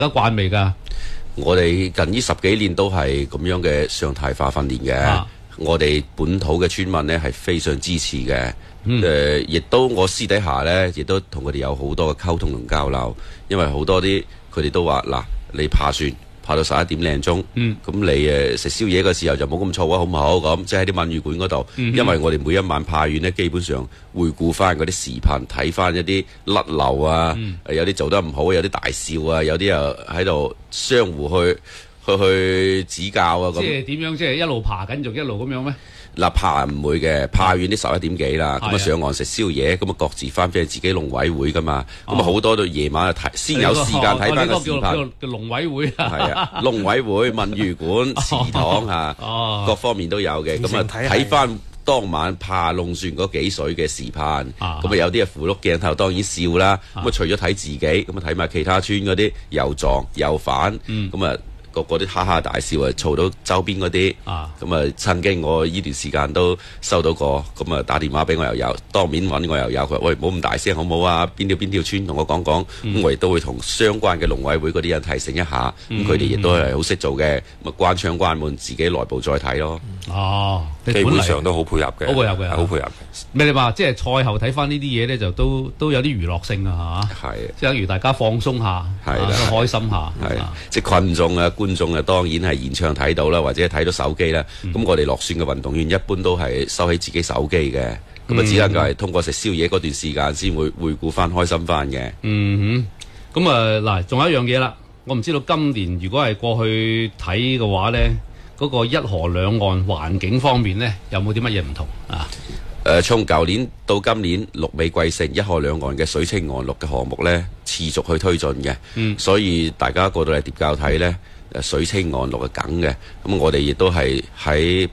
家慣未㗎？ 我哋近呢10幾年都係咁樣嘅常態化訓練嘅。我哋本土嘅村民呢係非常支持嘅。亦都我私底下呢，亦都同佢哋有好多嘅溝通同交流，因為好多啲佢哋都話嗱，你爬船爬到11點零鐘，咁你食宵夜嘅時候就冇咁燥啊，好唔好？咁即係喺啲汶魚館嗰度，因為我哋每一晚爬完呢，基本上回顧翻嗰啲視頻，睇翻一啲甩漏啊，有啲做得唔好，有啲大笑啊，有啲又喺度相互去指教啊。咁即係點樣？即係一路爬緊，仲一路咁樣咩？ 嗱，爬唔會嘅，爬完啲11點幾啦，咁啊上岸食宵夜，咁啊各自翻返去自己農委會噶嘛，咁啊好多到夜晚睇，先有時間睇翻個視頻。 叫農委會啊， 係啊，農委會、汶魚館、祠堂嚇，各方面都有嘅。咁啊睇翻當晚爬龍船嗰幾水嘅視頻，咁啊有啲啊扶碌鏡頭當然笑啦。咁啊除咗睇自己，咁啊睇埋其他村嗰啲又撞又反，咁啊。個啲哈哈大笑啊，嘈到周邊嗰啲，咁啊曾經我呢段時間都收到過，咁啊打電話俾我又有，當面揾我又有，佢話喂，唔好咁大聲好唔好啊？邊條村同我講講，咁我亦都會同相關嘅農委會嗰啲人提醒一下，咁佢哋亦都係好識做嘅，咁啊關窗關門自己內部再睇咯。 基本上都好配合嘅， 好配合嘅， 好配合嘅。 咩你話即係賽後睇翻呢啲嘢咧，就都有啲娛樂性啊，係嘛？即係等於大家放鬆下，開心下， 即係群眾啊、觀眾啊，當然係現場睇到啦，或者睇到手機啦。咁我哋落船嘅運動員一般都係收起自己手機嘅，咁啊只能夠係通過食宵夜嗰段時間先會回顧翻、開心翻嘅。 咁啊嗱，仲有一樣嘢啦，我唔知道今年如果係過去睇嘅話咧，嗰個一河兩岸環境方面咧，有冇啲乜嘢唔同啊？ 從舊年到今年，綠美貴盛一河兩岸嘅水清岸綠嘅項目咧，持續去推進嘅。所以大家過到嚟疊教睇咧，水清岸綠係梗嘅。咁我哋亦都係喺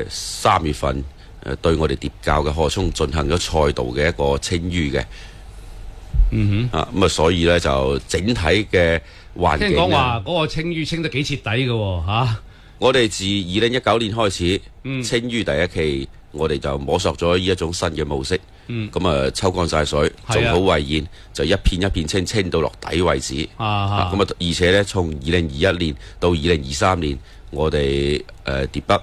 3月份對我哋疊教嘅河涌進行咗賽道嘅一個清淤嘅。咁啊，所以咧就整體嘅環境。聽講話嗰個清淤清得幾徹底嘅喎嚇。 我哋自2019年開始，清淤第一期。我哋就摸索咗呢一種新嘅模式，咁啊抽乾晒水，做好圍堰，就一片一片清到落底為止。咁啊，而且咧，從2021年到2023年，我哋疊北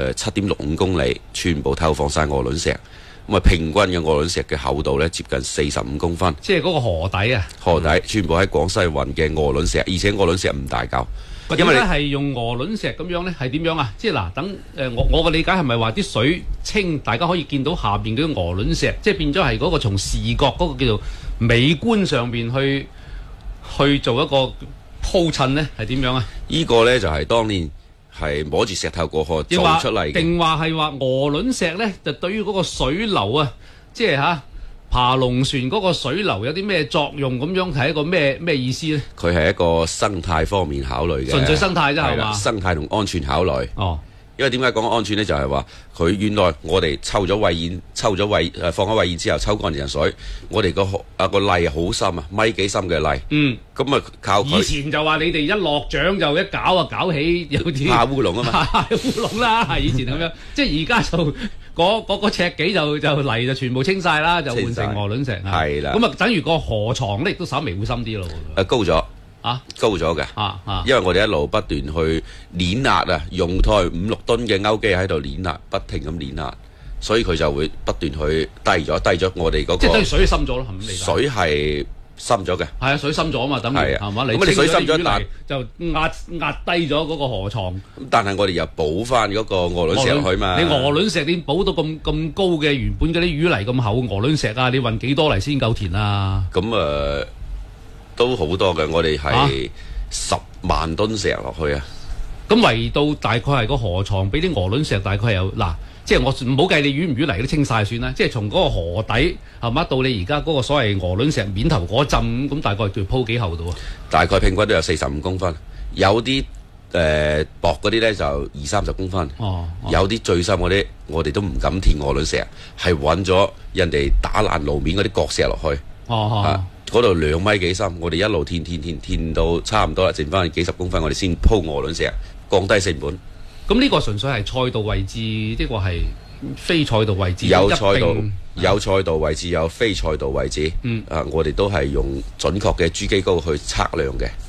7.65公里，全部投放晒鵝卵石。咁啊，平均嘅鵝卵石嘅厚度咧，接近45公分。 即係嗰個河底啊！ 河底全部喺廣西運嘅鵝卵石，而且鵝卵石唔大嚿。 因為係用鵝卵石咁樣咧，係點樣啊？即係嗱，等我嘅理解係咪話啲水清，大家可以見到下邊嗰啲鵝卵石，即係變咗係嗰個從視覺嗰個叫做美觀上邊去做一個鋪襯咧，係點樣啊？ 呢個咧就係當年係摸住石頭過河做出嚟嘅。 定話係話鵝卵石咧，就對於嗰個水流啊，即係爬龍船嗰個水流有啲咩作用咁樣，係一個咩意思咧？ 佢係一個生態方面考慮嘅， 純粹生態啫係嘛？ 生態同安全考慮。因為點解講安全咧？就係話佢原來我哋抽咗圍堰，放咗圍堰之後抽乾淨水，我哋個泥好深啊，米幾深嘅泥。咁啊靠佢。以前就話你哋一落獎就一搞起有啲怕烏龍啊嘛， 烏龍啦，係以前咁樣。即係而家就嗰尺幾就泥就全部清晒啦，就換成鵝卵石。 係啦。 咁啊，等於個河床咧，亦都稍微會深啲咯。 高咗。高咗嘅，因為我哋一路不斷去碾壓啊，用台5-6噸嘅勾機喺度碾壓，不停咁碾壓，所以佢就會不斷去低咗我哋嗰個。 即係等於水深咗咯，係咪？ 水係深咗嘅。係啊，水深咗啊嘛，等於係嘛？ 咁你水深咗，但就壓低咗嗰個河床。 但係我哋又補翻嗰個鵝卵石落去嘛。 你鵝卵石點補到咁高嘅？原本嗰啲淤泥咁厚鵝卵石啊，你運幾多嚟先夠填啊？ 咁都好多嘅，我哋係10萬噸石落去啊！ 咁圍到大概係個河床，俾啲鵝卵石大概有嗱，即係我唔好計你淤唔淤泥都清晒算啦。即係從嗰個河底係嘛到你而家嗰個所謂鵝卵石面頭嗰陣，咁大概叫鋪幾厚度啊？大概平均都有45公分，有啲薄嗰啲咧就20-30公分。有啲最深嗰啲，我哋都唔敢填鵝卵石，係揾咗人哋打爛路面嗰啲角石落去。嗰度2米幾深，我哋一路填到差唔多啦，剩翻幾十公分，我哋先鋪鵝卵石，降低成本。 咁呢個純粹係賽道位置，呢個係非賽道位置。 有賽道位置，有非賽道位置。我哋都係用準確嘅珠機高去測量嘅。